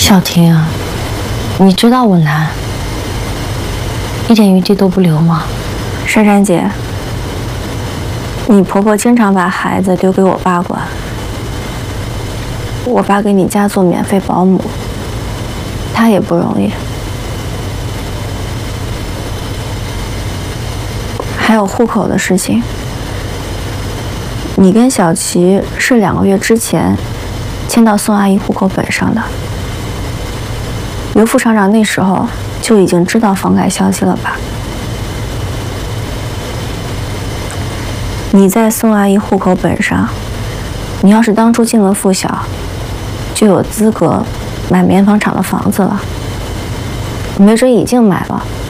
小婷，你知道我难，一点余地都不留吗？ 珊珊姐，你婆婆经常把孩子丢给我爸管，我爸给你家做免费保姆，他也不容易。还有户口的事情，你跟小琪是2个月之前迁到宋阿姨户口本上的。刘副厂长那时候就已经知道房改消息了吧？你在宋阿姨户口本上，你要是当初进了附小，就有资格买棉纺厂的房子了，没准已经买了。